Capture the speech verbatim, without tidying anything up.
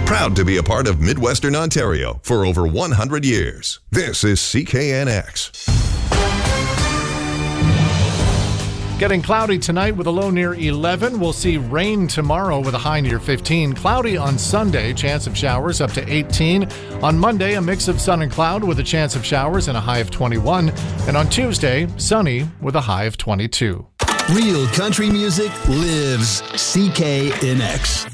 Proud to be a part of Midwestern Ontario for over one hundred years. This is C K N X. Getting cloudy tonight with a low near eleven. We'll see rain tomorrow with a high near fifteen. Cloudy on Sunday, chance of showers up to eighteen. On Monday, a mix of sun and cloud with a chance of showers and a high of twenty-one. And on Tuesday, sunny with a high of twenty-two. Real country music lives C K N X.